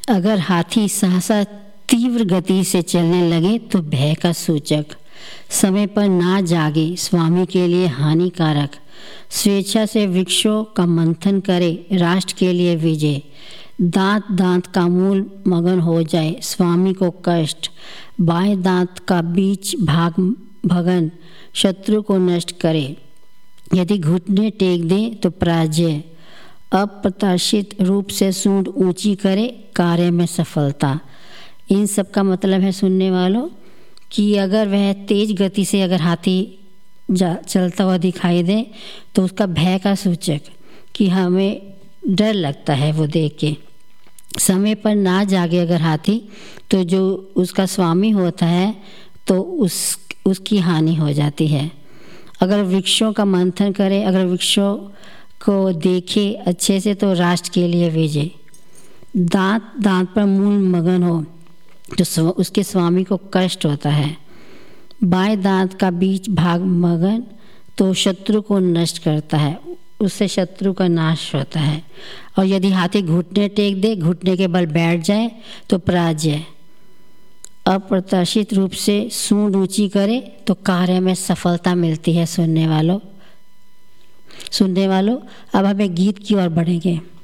अगर हाथी सहसा तीव्र गति से चलने लगे तो भय का सूचक। समय पर ना जागे स्वामी के लिए हानिकारक। स्वेच्छा से वृक्षों का मंथन करे राष्ट्र के लिए विजय। दांत दांत का मूल मगन हो जाए स्वामी को कष्ट। बाएं दांत का बीच भाग भगन शत्रु को नष्ट करे। यदि घुटने टेक दे तो पराजय। अप्रत्याशित रूप से सूंड ऊंची करे कार्य में सफलता। इन सब का मतलब है सुनने वालों कि अगर वह तेज गति से अगर हाथी चलता हुआ दिखाई दे तो उसका भय का सूचक कि हमें डर लगता है वो देख के। समय पर ना जागे अगर हाथी तो जो उसका स्वामी होता है तो उसकी हानि हो जाती है। अगर वृक्षों का मंथन करे, अगर वृक्षों को देखे अच्छे से तो राष्ट्र के लिए विजय। दांत दांत पर मूल मगन हो तो उसके स्वामी को कष्ट होता है। बाएं दांत का बीच भाग मगन तो शत्रु को नष्ट करता है, उससे शत्रु का नाश होता है। और यदि हाथी घुटने टेक दे, घुटने के बल बैठ जाए तो पराजय। अप्रत्याशित रूप से सूंड ऊंची करे तो कार्य में सफलता मिलती है। सुनने वालों अब हमें गीत की ओर बढ़ेंगे।